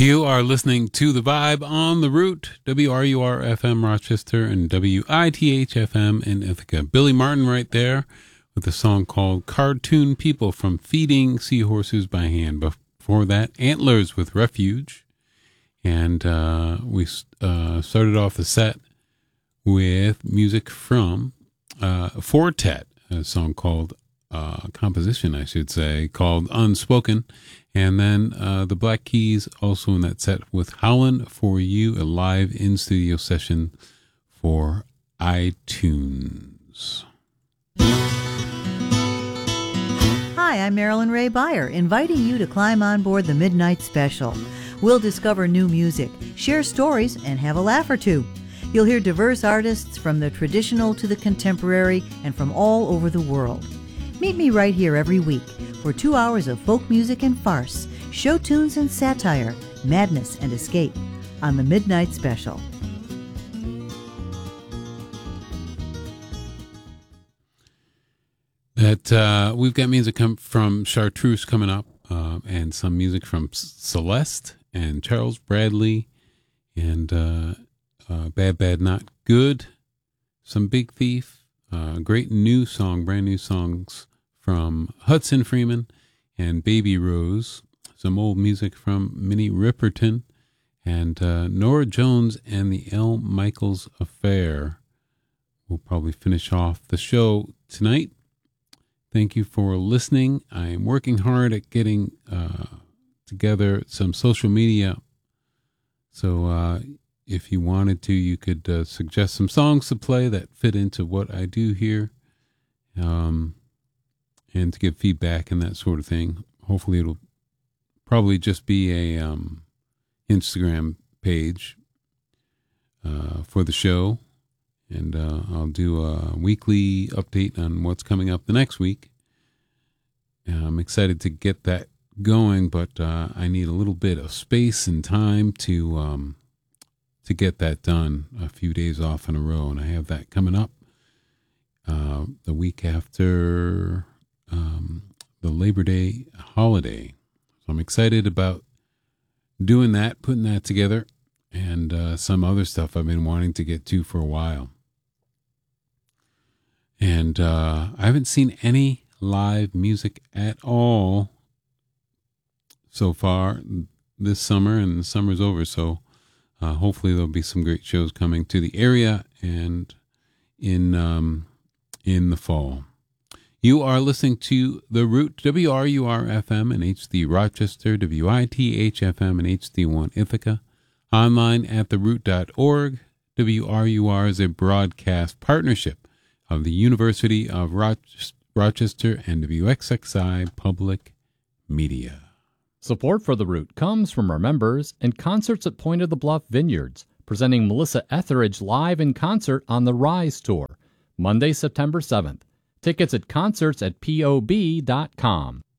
You are listening to The Vibe on the Root, WRUR-FM Rochester and WITH-FM in Ithaca. Billy Martin right there with a song called Cartoon People from Feeding Seahorses by Hand. Before that, Antlers with Refuge. And we started off the set with music from Fortet, a song called, composition I should say, called Unspoken. And then the Black Keys also in that set with Howlin' For You, a live in-studio session for iTunes. Hi, I'm Marilyn Ray Beyer, inviting you to climb on board the Midnight Special. We'll discover new music, share stories, and have a laugh or two. You'll hear diverse artists from the traditional to the contemporary and from all over the world. Meet me right here every week for 2 hours of folk music and farce, show tunes and satire, madness and escape on the Midnight Special. We've got music from Chartreuse coming up, and some music from Celeste and Charles Bradley, and Bad Bad Not Good, some Big Thief, great new song, brand new songs from Hudson Freeman and Baby Rose, some old music from Minnie Riperton, and Nora Jones and the L. Michaels Affair. We'll probably finish off the show tonight. Thank you for listening. I'm working hard at getting together some social media. So if you wanted to, you could suggest some songs to play that fit into what I do here. And to give feedback and that sort of thing. Hopefully it'll probably just be a Instagram page for the show. And I'll do a weekly update on what's coming up the next week. I'm excited to get that going, but I need a little bit of space and time to get that done. A few days off in a row, and I have that coming up the week after the Labor Day holiday. So I'm excited about doing that, putting that together, and some other stuff I've been wanting to get to for a while. And I haven't seen any live music at all so far this summer, and the summer's over, so hopefully there'll be some great shows coming to the area and in the fall. You are listening to The Root, WRUR-FM and HD Rochester, WITH-FM and HD1 Ithaca, online at theroot.org. WRUR is a broadcast partnership of the University of Rochester and WXXI Public Media. Support for The Root comes from our members and concerts at Point of the Bluff Vineyards, presenting Melissa Etheridge live in concert on the Rise Tour, Monday, September 7th. Tickets at concerts@pob.com.